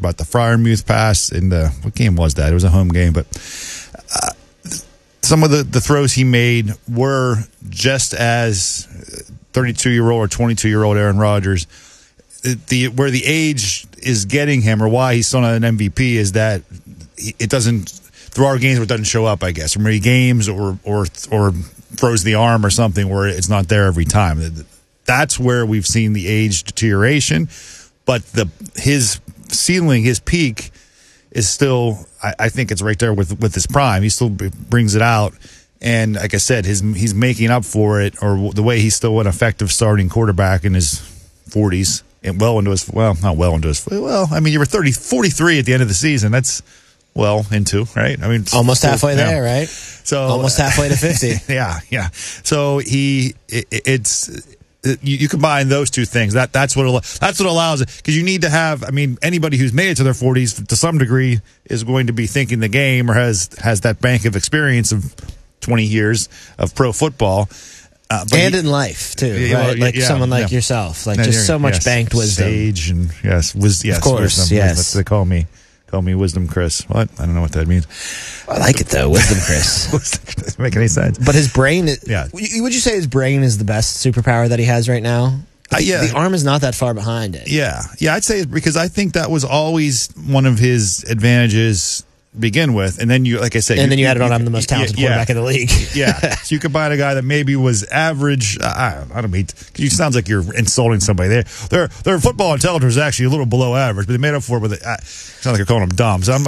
about the Freiermuth pass in what game was that? It was a home game, but some of the throws he made were just as 32-year-old or 22-year-old Aaron Rodgers. Where the age is getting him, or why he's still not an MVP, is that it doesn't. There are games where it doesn't show up, I guess, or maybe games or throws the arm or something where it's not there every time. That's where we've seen the age deterioration. But his ceiling, his peak, is still. I think it's right there with his prime. He still brings it out, and like I said, he's making up for it, or the way he's still an effective starting quarterback in his 40s and not well into his. Well, I mean, you were 43 at the end of the season. That's well into, right? I mean, almost halfway there, right? So almost halfway to 50. Yeah. So you combine those two things. That's what allows it, because you need to have. I mean, anybody who's made it to their 40s to some degree is going to be thinking the game, or has that bank of experience of 20 years of pro football. And in life too, right? Someone like yourself, just so much banked wisdom. Sage and yes, of course, wisdom. Yes. They call me Wisdom Chris. What? I don't know what that means. I like it though, Wisdom Chris. Doesn't make any sense. But his brain, would you say his brain is the best superpower that he has right now? The arm is not that far behind it. Yeah, I'd say it, because I think that was always one of his advantages. Begin with, and then you, like I said, and then you added on, I'm the most talented quarterback in the league. So you combine a guy that maybe was average. I don't mean, because it sounds like you're insulting somebody. Their football intelligence is actually a little below average, but they made up for it with it. Sounds like you're calling them dumb. So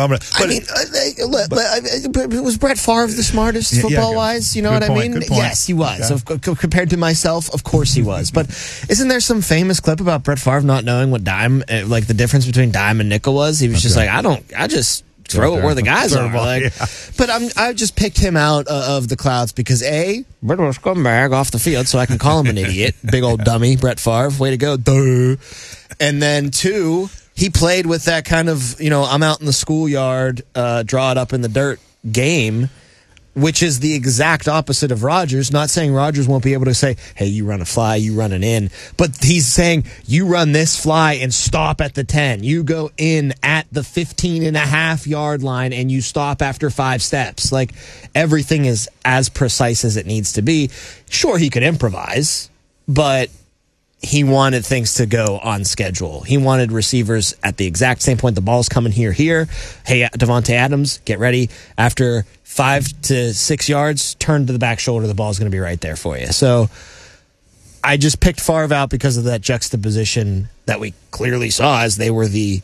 was Brett Favre the smartest football wise? You know what I mean? Yes, he was. So compared to myself, of course he was. But isn't there some famous clip about Brett Favre not knowing what dime, like the difference between dime and nickel was? He was just like, I just throw it where the guys are. But I just picked him out of the clouds because Brett was scumbag off the field, so I can call him an idiot. Big old dummy, Brett Favre. Way to go. Duh. And then 2, he played with that kind of, I'm out in the schoolyard, draw it up in the dirt game, which is the exact opposite of Rodgers. Not saying Rodgers won't be able to say, hey, you run a fly, you run an in. But he's saying, you run this fly and stop at the 10. You go in at the 15.5-yard line and you stop after 5 steps. Like, everything is as precise as it needs to be. Sure, he could improvise, but he wanted things to go on schedule. He wanted receivers at the exact same point. The ball's coming here. Hey, Devontae Adams, get ready. After 5 to 6 yards, turn to the back shoulder. The ball's going to be right there for you. So I just picked Favre out because of that juxtaposition that we clearly saw, as they were the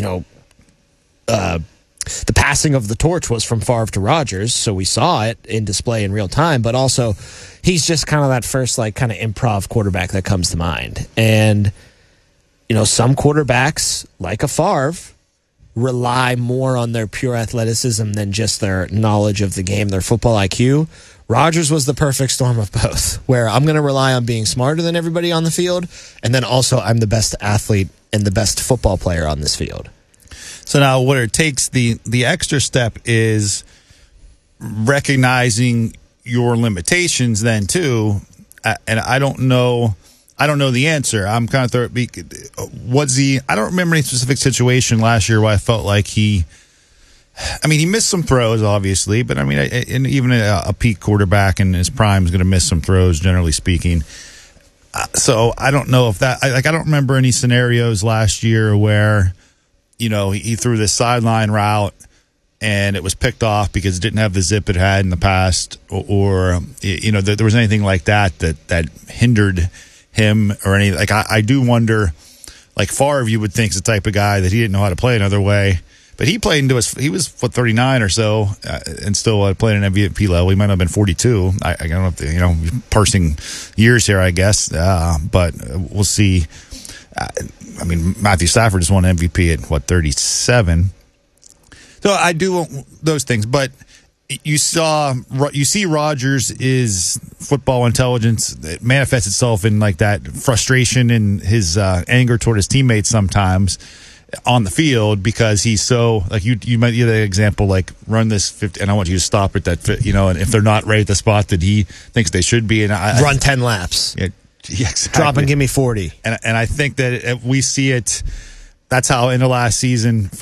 passing of the torch was from Favre to Rodgers. So we saw it in display in real time, but also he's just kind of that first, kind of improv quarterback that comes to mind. And, some quarterbacks, like a Favre, rely more on their pure athleticism than just their knowledge of the game, their football IQ. Rodgers was the perfect storm of both, where I'm going to rely on being smarter than everybody on the field, and then also I'm the best athlete and the best football player on this field. So now what it takes, the extra step is recognizing your limitations then too, and I don't know the answer. I'm kind of I don't remember any specific situation last year where I felt like he missed some throws, obviously, but and even a peak quarterback in his prime is going to miss some throws, generally speaking. So I don't know if that, I don't remember any scenarios last year where, he threw this sideline route and it was picked off because it didn't have the zip it had in the past, or there was anything like that hindered him or anything. I do wonder, Favre, you would think is the type of guy that he didn't know how to play another way, but he played he was 39 or so, and still played an MVP level. He might not have been 42. I don't know if parsing years here, I guess, but we'll see. Matthew Stafford just won MVP at 37. So I do those things, but you see Rodgers is football intelligence. It manifests itself in that frustration and his anger toward his teammates sometimes on the field, because he's so you might give the example run this 50 and I want you to stop at that and if they're not right at the spot that he thinks they should be, and run 10 laps. Yeah, exactly. Drop and give me 40. And I think that we see it. That's how in the last season